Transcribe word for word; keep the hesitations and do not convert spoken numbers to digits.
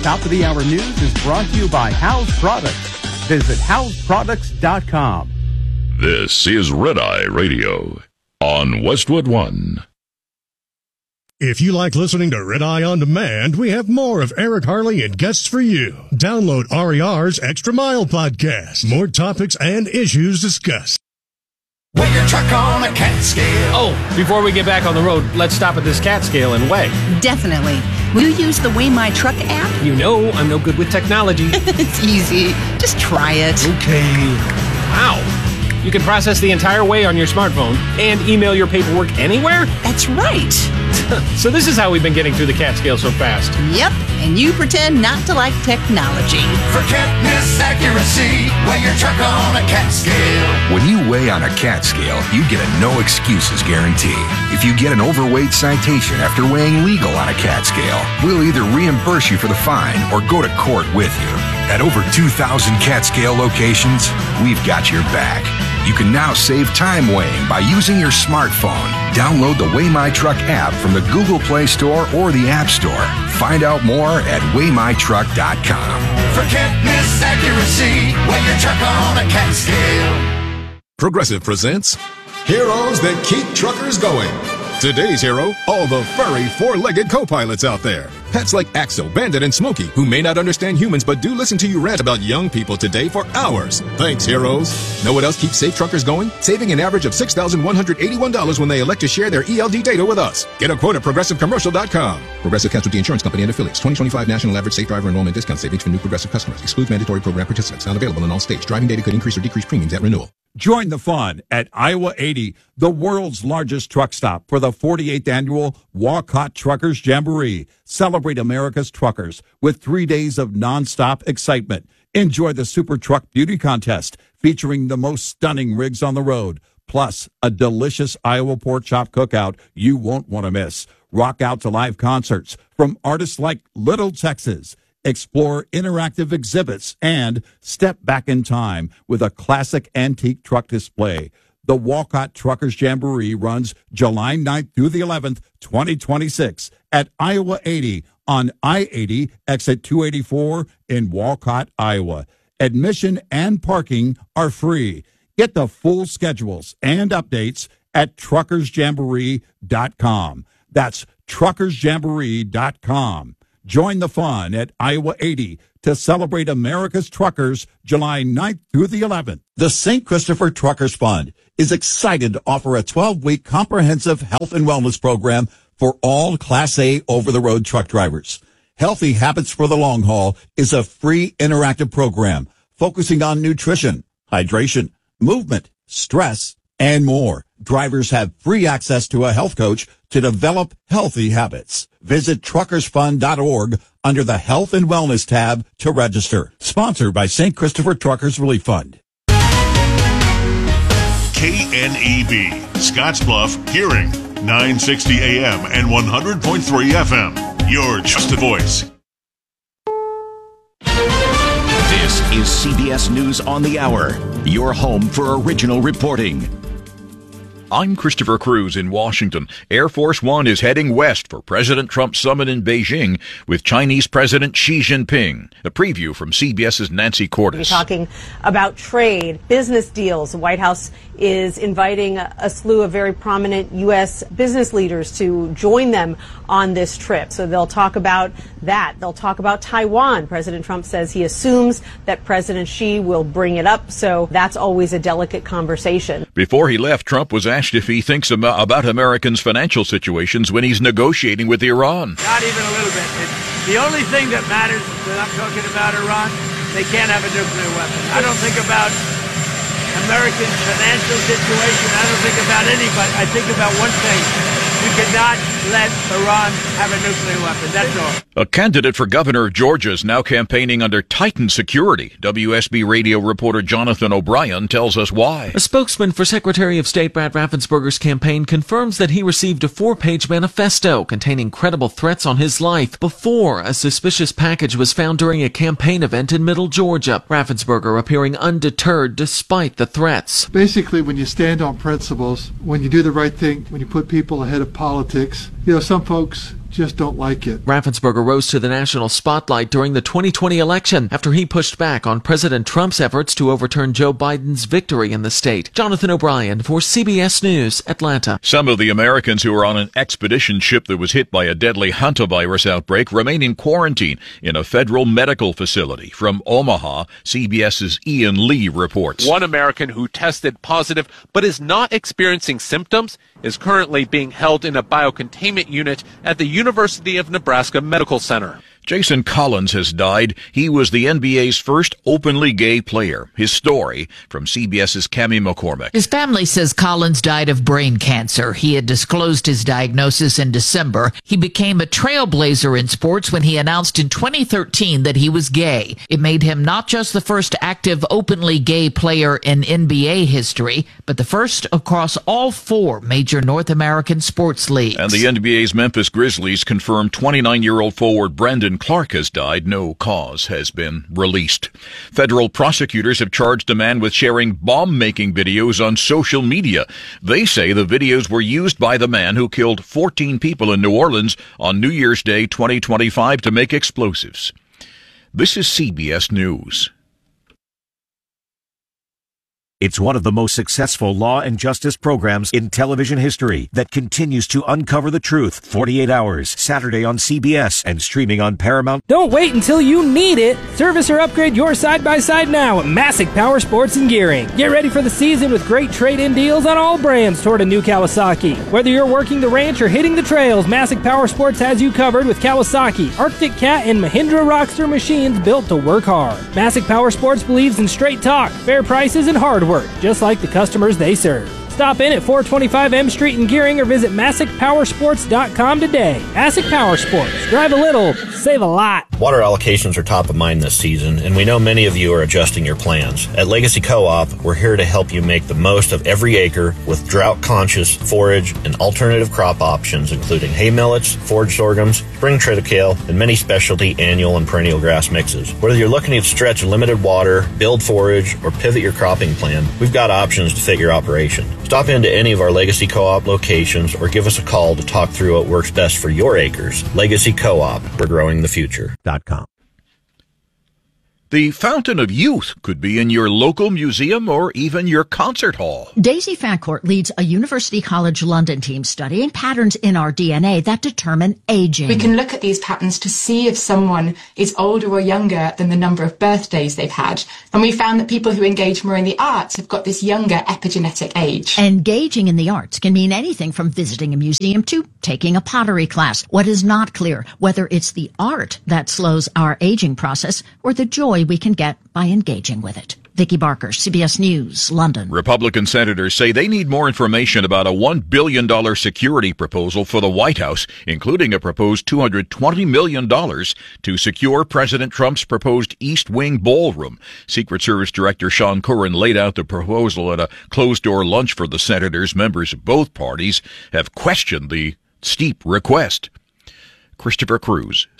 Top of the Hour News is brought to you by House Products. Visit house products dot com. This is Red Eye Radio on Westwood One. If you like listening to Red Eye On Demand, we have more of Eric Harley and guests for you. Download R E R's Extra Mile podcast. More topics and issues discussed. Weigh your truck on a cat scale. Oh, before we get back on the road, let's stop at this cat scale and weigh. Definitely. Will you use the Weigh My Truck app? You know I'm no good with technology. It's easy. Just try it. Okay. Wow. You can process the entire weigh on your smartphone and email your paperwork anywhere? That's right. So this is how we've been getting through the cat scale so fast. Yep, and you pretend not to like technology. For can't miss accuracy, weigh your truck on a cat scale. When you weigh on a cat scale, you get a no excuses guarantee. If you get an overweight citation after weighing legal on a cat scale, we'll either reimburse you for the fine or go to court with you. At over two thousand cat scale locations, we've got your back. You can now save time weighing by using your smartphone. Download the Weigh My Truck app from the Google Play Store or the App Store. Find out more at weigh my truck dot com. For can't miss accuracy, weigh your truck on a cat scale. Progressive presents Heroes That Keep Truckers Going. Today's hero, all the furry four-legged co-pilots out there. Pets like Axel, Bandit, and Smokey, who may not understand humans but do listen to you rant about young people today for hours. Thanks, heroes. Know what else keeps safe truckers going? Saving an average of six thousand one hundred eighty-one dollars when they elect to share their E L D data with us. Get a quote at progressive commercial dot com. Progressive Casualty Insurance Company and Affiliates. twenty twenty-five National Average Safe Driver Enrollment Discount Savings for new Progressive customers. Excludes mandatory program participants. Not available in all states. Driving data could increase or decrease premiums at renewal. Join the fun at Iowa eighty, the world's largest truck stop, for the forty-eighth annual Walcott Truckers Jamboree. Celebrate America's truckers with three days of nonstop excitement. Enjoy the Super Truck Beauty Contest featuring the most stunning rigs on the road, plus a delicious Iowa pork chop cookout you won't want to miss. Rock out to live concerts from artists like Little Texas. Explore interactive exhibits and step back in time with a classic antique truck display. The Walcott Truckers Jamboree runs July ninth through the eleventh, twenty twenty-six at Iowa eighty on I eighty, exit two eighty-four in Walcott, Iowa. Admission and parking are free. Get the full schedules and updates at truckers jamboree dot com. That's truckers jamboree dot com. Join the fun at Iowa eighty to celebrate America's truckers July ninth through the eleventh. The Saint Christopher Truckers Fund is excited to offer a twelve-week comprehensive health and wellness program for all Class A over-the-road truck drivers. Healthy Habits for the Long Haul is a free interactive program focusing on nutrition, hydration, movement, stress, and more. Drivers have free access to a health coach to develop healthy habits. Visit truckers fund dot org under the Health and Wellness tab to register. Sponsored by Saint Christopher Truckers Relief Fund. K N E B, Scottsbluff, Hearing, nine sixty A M and one hundred point three F M. Your trusted voice. This is C B S News on the Hour, your home for original reporting. I'm Christopher Cruz in Washington. Air Force One is heading west for President Trump's summit in Beijing with Chinese President Xi Jinping. A preview from CBS's Nancy Cordes. We're talking about trade, business deals. The White House is inviting a, a slew of very prominent U S business leaders to join them on this trip. So they'll talk about that. They'll talk about Taiwan. President Trump says he assumes that President Xi will bring it up. So that's always a delicate conversation. Before he left, Trump was asked if he thinks about Americans' financial situations when he's negotiating with Iran. Not even a little bit. It's the only thing that matters that I'm talking about Iran, they can't have a nuclear weapon. I don't think about American financial situation. I don't think about anybody. I think about one thing. We cannot let Iran have a nuclear weapon. That's all. A candidate for governor of Georgia is now campaigning under tightened security. W S B radio reporter Jonathan O'Brien tells us why. A spokesman for Secretary of State Brad Raffensperger's campaign confirms that he received a four-page manifesto containing credible threats on his life before a suspicious package was found during a campaign event in Middle Georgia. Raffensperger appearing undeterred despite the threats. Basically, when you stand on principles, when you do the right thing, when you put people ahead of politics, you know, some folks just don't like it. Raffensperger rose to the national spotlight during the twenty twenty election after he pushed back on President Trump's efforts to overturn Joe Biden's victory in the state. Jonathan O'Brien for C B S News, Atlanta. Some of the Americans who were on an expedition ship that was hit by a deadly hantavirus outbreak remain in quarantine in a federal medical facility. From Omaha, CBS's Ian Lee reports. One American who tested positive but is not experiencing symptoms is currently being held in a biocontainment unit at the University of Nebraska Medical Center. Jason Collins has died. He was the N B A's first openly gay player. His story from CBS's Cami McCormick. His family says Collins died of brain cancer. He had disclosed his diagnosis in December. He became a trailblazer in sports when he announced in twenty thirteen that he was gay. It made him not just the first active openly gay player in N B A history, but the first across all four major North American sports leagues. And the N B A's Memphis Grizzlies confirmed twenty-nine-year-old forward Brandon Clark has died. No cause has been released. Federal prosecutors have charged a man with sharing bomb-making videos on social media. They say the videos were used by the man who killed fourteen people in New Orleans on New Year's Day twenty twenty-five to make explosives. This is C B S News. It's one of the most successful law and justice programs in television history that continues to uncover the truth. forty-eight hours, Saturday on C B S and streaming on Paramount. Don't wait until you need it. Service or upgrade your side-by-side now at Massick Power Sports and Gearing. Get ready for the season with great trade-in deals on all brands toward a new Kawasaki. Whether you're working the ranch or hitting the trails, Massick Power Sports has you covered with Kawasaki, Arctic Cat, and Mahindra Rockster machines built to work hard. Massick Power Sports believes in straight talk, fair prices, and hard work, just like the customers they serve. Stop in at four twenty-five M Street in Gearing or visit Massick Power Sports dot com today. Massick Power Sports. Drive a little, save a lot. Water allocations are top of mind this season, and we know many of you are adjusting your plans. At Legacy Co-op, we're here to help you make the most of every acre with drought-conscious forage and alternative crop options, including hay millets, forage sorghums, spring triticale, and many specialty annual and perennial grass mixes. Whether you're looking to stretch limited water, build forage, or pivot your cropping plan, we've got options to fit your operation. Stop into any of our Legacy Co-op locations or give us a call to talk through what works best for your acres. Legacy Co-op, we're growing the future. .com. The Fountain of Youth could be in your local museum or even your concert hall. Daisy Fancourt leads a University College London team studying patterns in our D N A that determine aging. We can look at these patterns to see if someone is older or younger than the number of birthdays they've had. And we found that people who engage more in the arts have got this younger epigenetic age. Engaging in the arts can mean anything from visiting a museum to taking a pottery class. What is not clear, whether it's the art that slows our aging process or the joy we can get by engaging with it. Vicki Barker, C B S News, London. Republican senators say they need more information about a one billion dollars security proposal for the White House, including a proposed two hundred twenty million dollars to secure President Trump's proposed East Wing ballroom. Secret Service Director Sean Curran laid out the proposal at a closed-door lunch for the senators. Members of both parties have questioned the steep request. Christopher Cruz,